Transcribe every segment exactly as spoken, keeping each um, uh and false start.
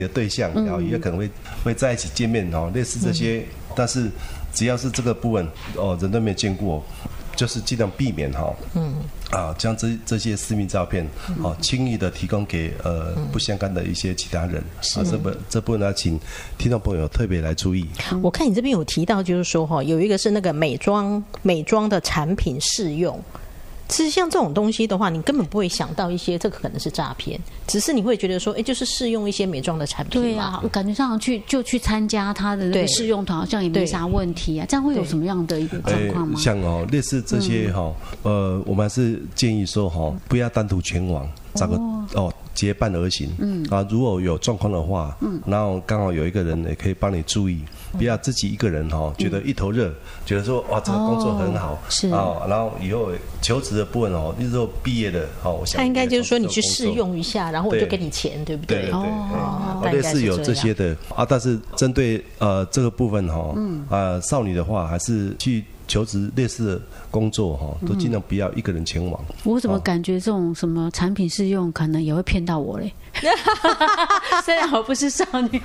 的对象，然后也可能会会在一起见面哦，类似这些。但是只要是这个部分哦，人都没见过，就是尽量避免哈，嗯啊，将这这些私密照片哦，轻易的提供给呃不相干的一些其他人。啊，这部这部分呢，请听众朋友特别来注意。 我看你这边有提到，就是说哈，有一个是那个美妆美妆的产品试用。其实像这种东西的话，你根本不会想到一些这个可能是诈骗，只是你会觉得说，哎，就是试用一些美妆的产品嘛。 对啊，我感觉上去就去参加他的那个试用团，好像也没啥问题啊。这样会有什么样的一个状况吗？ 像哦，类似这些哈，呃，我们还是建议说哈，不要单独前往。找个哦结伴而行，嗯啊，如果有状况的话，嗯，然后刚好有一个人也可以帮你注意，不要自己一个人哈、哦，觉得一头热，觉得说哇这个工作很好， 是啊，然后以后求职的部分哦，那时候毕业的哦，我想他应该就是说你去试用一下，然后我就给你钱，对不对？ 对对对， 哦， 类似有这些的啊，但是针对呃这个部分哈、哦，嗯啊少女的话还是去。求职类似的工作哈，都尽量不要一个人前往。 我怎么感觉这种什么产品试用可能也会骗到我嘞？虽然我不是少女。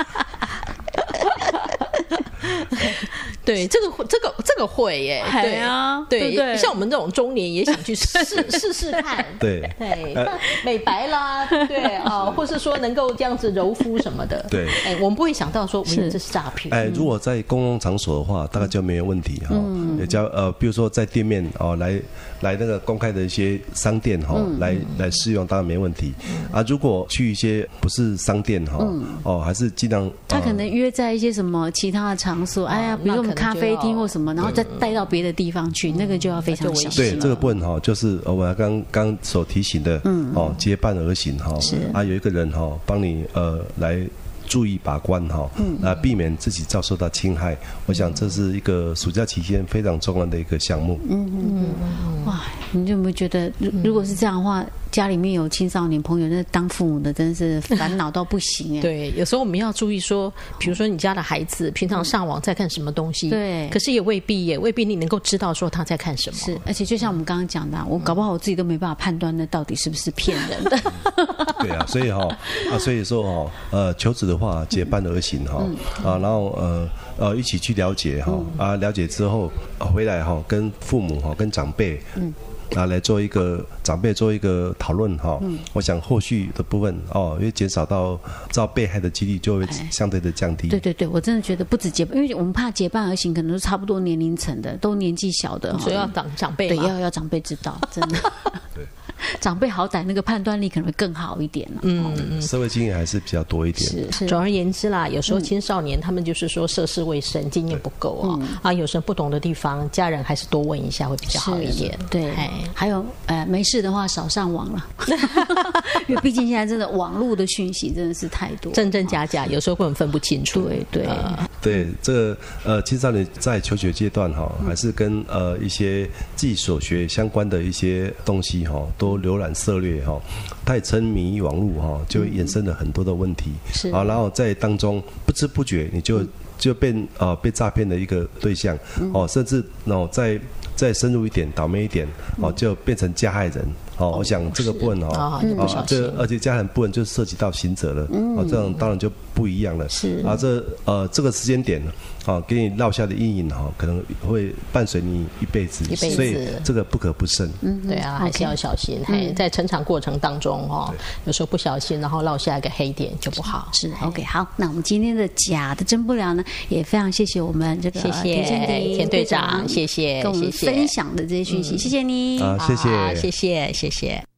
对，这个这个这个会耶，对啊， 对， 对对， 像我们这种中年也想去试试试看， 对对，美白啦，对啊，或是说能够这样子柔肤什么的， 对， 哎，我们不会想到说，是这是诈骗。 哎，如果在公共场所的话，大概就没有问题哈。也叫呃，比如说在店面哦，来来那个公开的一些商店哈，来来试用，当然没问题啊。如果去一些不是商店哈，哦，还是尽量他可能约在一些什么其他的场所，哎呀，比如说我们咖啡厅或什么，然后再带到别的地方去，那个就要非常小心。 对这个部分哈，就是我们刚刚所提醒的，嗯，哦，结伴而行哈，是啊，有一个人哈帮你呃来。注意把关哈，啊，避免自己遭受到侵害。我想这是一个暑假期间非常重要的一个项目。 嗯嗯嗯，哇，你有没有觉得，如果是这样的话，家里面有青少年朋友，那当父母的真的是烦恼到不行哎。 对，有时候我们要注意说，比如说你家的孩子平常上网在看什么东西， 对， 可是也未必也未必你能够知道说他在看什么。 是，而且就像我们刚刚讲的，我搞不好我自己都没办法判断那到底是不是骗人的。 对啊，所以哈啊，所以说哈，呃，求职的话结伴而行哈，啊，然后呃呃一起去了解哈，啊，了解之后回来哈，跟父母哈，跟长辈，嗯。啊，来做一个长辈做一个讨论哈，嗯、我想后续的部分哦，因为减少到遭被害的几率就会相对的降低。 对对对，我真的觉得不止结，因为我们怕结伴而行，可能都差不多年龄层的，都年纪小的， 所以要长长辈对，要要长辈知道，真的。对。长辈好歹那个判断力可能会更好一点了。 嗯，社会经验还是比较多一点。 是是。总而言之啦，有时候青少年他们就是说涉世未深，经验不够啊、嗯、啊，有时候不懂的地方，家人还是多问一下会比较好一点。 对，还有呃，没事的话少上网了，因为毕竟现在真的网络的讯息真的是太多， 真真假假，有时候根本分不清楚。 对对、呃、 对，这个呃，青少年在求学阶段哈，还是跟呃一些自己所学相关的一些东西哈，都浏览涉猎哈，太沉迷于网络哈，就会衍生了很多的问题。是啊，然后在当中不知不觉你就就变呃被诈骗的一个对象哦，甚至哦再再深入一点，倒霉一点哦，就变成加害人。哦，我想这个部分哦，啊，这而且加害人部分就涉及到刑责了，哦，这样当然就不一样了。是啊，这呃这个时间点啊，给你落下的阴影哈，可能会伴随你一辈子， 一辈子， 所以这个不可不慎。 嗯，对啊，还是要小心。嘿，在成长过程当中哈，有时候不小心，然后落下一个黑点就不好。 是 OK， 好，那我们今天的假的真不了呢，也非常谢谢我们这个谢谢田队长，谢谢， 跟我们分享的这些讯息，谢谢你啊，谢谢， 谢谢，谢谢。